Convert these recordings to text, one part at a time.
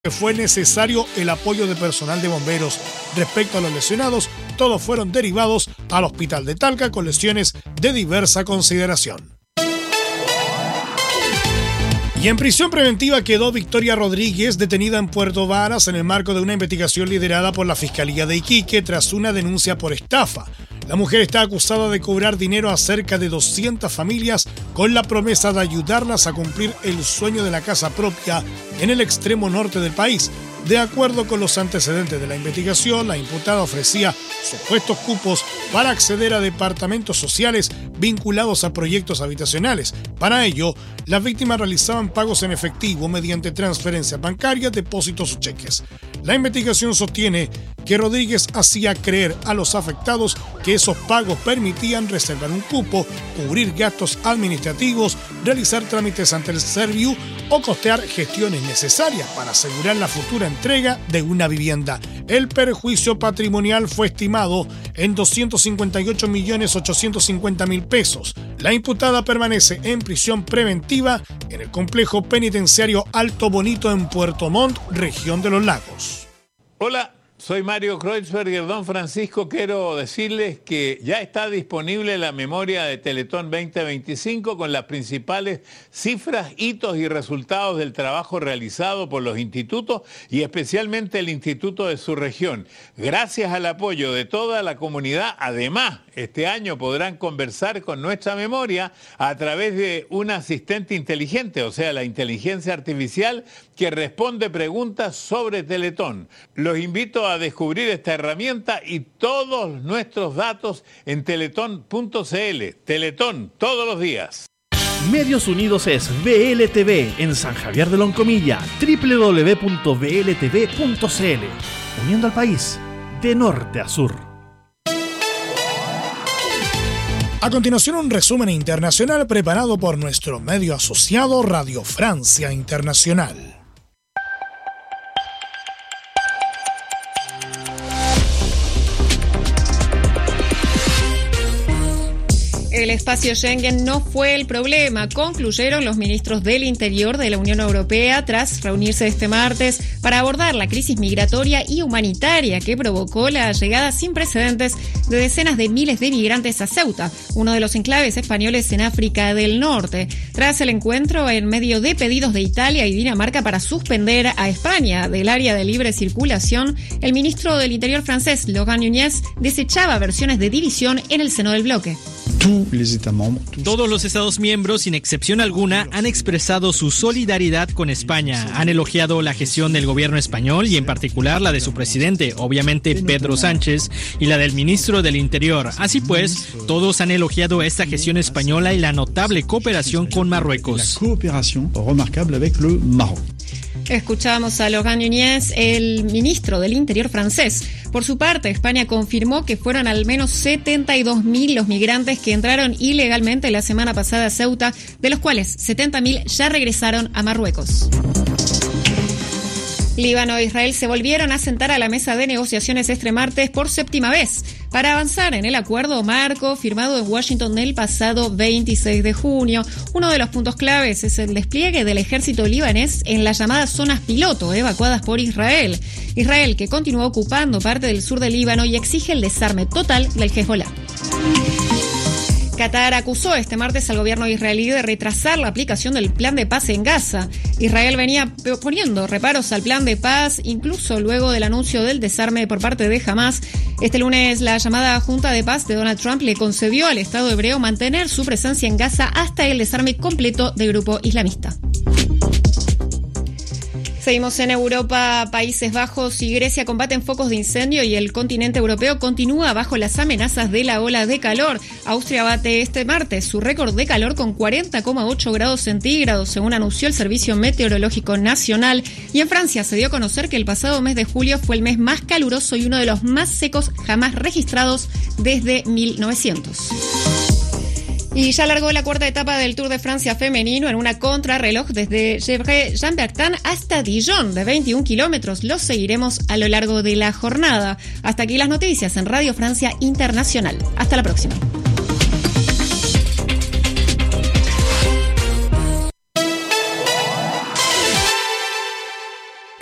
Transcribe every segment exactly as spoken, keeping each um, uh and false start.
Fue necesario el apoyo de personal de bomberos. Respecto a los lesionados, todos fueron derivados al hospital de Talca con lesiones de diversa consideración. Y en prisión preventiva quedó Victoria Rodríguez, detenida en Puerto Varas en el marco de una investigación liderada por la Fiscalía de Iquique tras una denuncia por estafa. La mujer está acusada de cobrar dinero a cerca de doscientas familias con la promesa de ayudarlas a cumplir el sueño de la casa propia en el extremo norte del país. De acuerdo con los antecedentes de la investigación, la imputada ofrecía supuestos cupos para acceder a departamentos sociales vinculados a proyectos habitacionales. Para ello, las víctimas realizaban pagos en efectivo mediante transferencias bancarias, depósitos o cheques. La investigación sostiene que Rodríguez hacía creer a los afectados que esos pagos permitían reservar un cupo, cubrir gastos administrativos, realizar trámites ante el Serviu o costear gestiones necesarias para asegurar la futura entrega de una vivienda. El perjuicio patrimonial fue estimado en doscientos cincuenta y ocho millones ochocientos cincuenta mil pesos. La imputada permanece en prisión preventiva en el complejo penitenciario Alto Bonito en Puerto Montt, región de los Lagos. Hola, soy Mario Kreutzberger. Don Francisco, quiero decirles que ya está disponible la memoria de Teletón veinte veinticinco con las principales cifras, hitos y resultados del trabajo realizado por los institutos y especialmente el instituto de su región. Gracias al apoyo de toda la comunidad, además, este año podrán conversar con nuestra memoria a través de un asistente inteligente, o sea, la inteligencia artificial que responde preguntas sobre Teletón. Los invito a descubrir esta herramienta y todos nuestros datos en teletón punto c l. Teletón, todos los días. Medios Unidos es V L T V en San Javier de Loncomilla, doble u doble u doble u punto v l t v punto c l. Uniendo al país de norte a sur. A continuación, un resumen internacional preparado por nuestro medio asociado Radio Francia Internacional. El espacio Schengen no fue el problema, concluyeron los ministros del Interior de la Unión Europea tras reunirse este martes para abordar la crisis migratoria y humanitaria que provocó la llegada sin precedentes de decenas de miles de migrantes a Ceuta, uno de los enclaves españoles en África del Norte. Tras el encuentro, en medio de pedidos de Italia y Dinamarca para suspender a España del área de libre circulación, el ministro del Interior francés, Laurent Nunez, desechaba versiones de división en el seno del bloque. Todos los Estados miembros, sin excepción alguna, han expresado su solidaridad con España. Han elogiado la gestión del gobierno español y en particular la de su presidente, obviamente Pedro Sánchez, y la del ministro del Interior. Así pues, todos han elogiado esta gestión española y la notable cooperación con Marruecos. Escuchamos a Laurent Nunez, el ministro del Interior francés. Por su parte, España confirmó que fueron al menos setenta y dos mil los migrantes que entraron ilegalmente la semana pasada a Ceuta, de los cuales setenta mil ya regresaron a Marruecos. Líbano e Israel se volvieron a sentar a la mesa de negociaciones este martes por séptima vez para avanzar en el acuerdo marco firmado en Washington el pasado veintiséis de junio. Uno de los puntos claves es el despliegue del ejército libanés en las llamadas zonas piloto evacuadas por Israel. Israel, que continúa ocupando parte del sur del Líbano y exige el desarme total del Hezbollah. Qatar acusó este martes al gobierno israelí de retrasar la aplicación del plan de paz en Gaza. Israel venía poniendo reparos al plan de paz, incluso luego del anuncio del desarme por parte de Hamás. Este lunes, la llamada Junta de Paz de Donald Trump le concedió al Estado hebreo mantener su presencia en Gaza hasta el desarme completo del grupo islamista. Seguimos en Europa. Países Bajos y Grecia combaten focos de incendio y el continente europeo continúa bajo las amenazas de la ola de calor. Austria bate este martes su récord de calor con cuarenta coma ocho grados centígrados, según anunció el Servicio Meteorológico Nacional. Y en Francia se dio a conocer que el pasado mes de julio fue el mes más caluroso y uno de los más secos jamás registrados desde mil novecientos. Y ya largó la cuarta etapa del Tour de Francia femenino en una contrarreloj desde Gevrey-Chambertin hasta Dijon de veintiún kilómetros. Los seguiremos a lo largo de la jornada. Hasta aquí las noticias en Radio Francia Internacional. Hasta la próxima.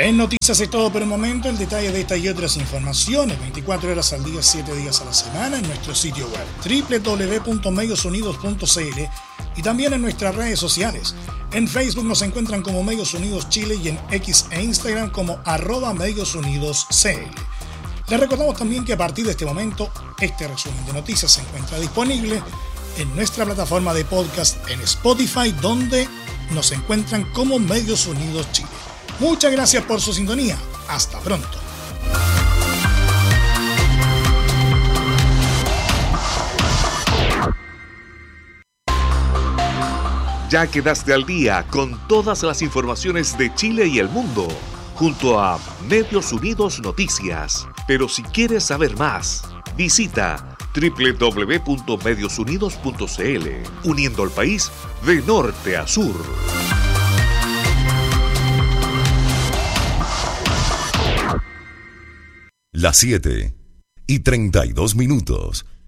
En Noticias es todo por el momento. El detalle de esta y otras informaciones veinticuatro horas al día, siete días a la semana en nuestro sitio web doble u doble u doble u punto medios unidos punto c l y también en nuestras redes sociales. En Facebook nos encuentran como Medios Unidos Chile y en X e Instagram como arroba Medios Unidos C L. Les recordamos también que a partir de este momento este resumen de noticias se encuentra disponible en nuestra plataforma de podcast en Spotify, donde nos encuentran como Medios Unidos Chile. Muchas gracias por su sintonía. Hasta pronto. Ya quedaste al día con todas las informaciones de Chile y el mundo, junto a Medios Unidos Noticias. Pero si quieres saber más, visita doble u doble u doble u punto medios unidos punto c l, uniendo al país de norte a sur. Las siete y treinta y dos minutos.